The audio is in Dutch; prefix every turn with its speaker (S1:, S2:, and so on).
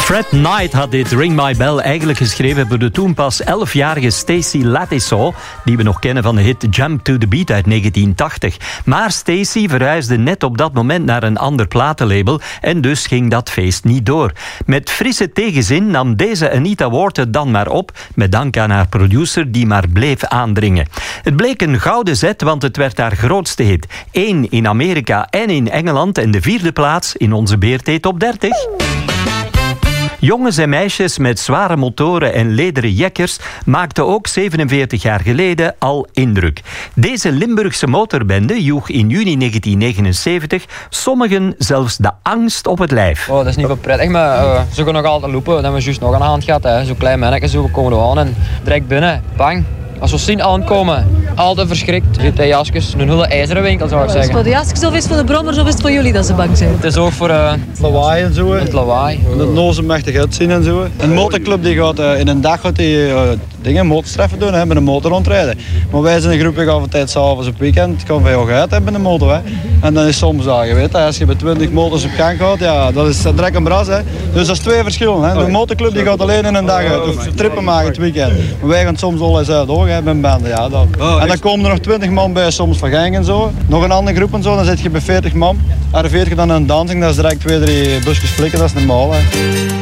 S1: Fred Knight had dit Ring My Bell eigenlijk geschreven voor de toen pas 11-jarige Stacey Lattisaw, die we nog kennen van de hit Jump to the Beat uit 1980. Maar Stacey verhuisde net op dat moment naar een ander platenlabel en dus ging dat feest niet door. Met frisse tegenzin nam deze Anita Ward het dan maar op, met dank aan haar producer die maar bleef aandringen. Het bleek een gouden zet, want het werd haar grootste hit. 1 in Amerika en in Engeland en de 4e plaats in onze BRT Top 30. Jongens en meisjes met zware motoren en lederen jekkers maakten ook 47 jaar geleden al indruk. Deze Limburgse motorbende joeg in juni 1979 sommigen zelfs de angst op het lijf.
S2: Oh, dat is niet veel prettig, maar ze gaan nog altijd lopen. Dan hebben we juist nog een hand gehad. Zo'n klein mannetje, zo, we komen er aan en direct binnen. Bang. Als we zien aankomen, altijd verschrikt. Zit bij Jaskes, een hele ijzeren winkel zou ik zeggen.
S3: Is het voor de Jaskes of is het voor de brommers of is het voor jullie dat ze bang zijn?
S2: Het is ook voor
S4: het lawaai en zo.
S2: Het lawaai.
S4: En het nozen machtig uitzien en zo. Een motorclub die gaat in een dag motorstreffen doen, met een motor rondrijden. Maar wij zijn een groep, we gaan altijd s'avonds op weekend, kan van jou uit hebben met een motor. Hè. En dan is soms je weet, als je met 20 motors op gang gaat, ja, dat is direct een bras. Hè. Dus dat is 2 verschillen. Hè. De motorclub die gaat alleen in een dag uit, of trippen maken het weekend. Maar wij gaan soms al eens uit hoor, met een bende. Ja, dat. En dan komen er nog 20 man bij, soms van gang en zo. Nog een andere groep en zo, dan zit je bij 40 man. Arriveert je dan aan een dansing, dat is direct 2-3 busjes flikken, dat is normaal. Hè.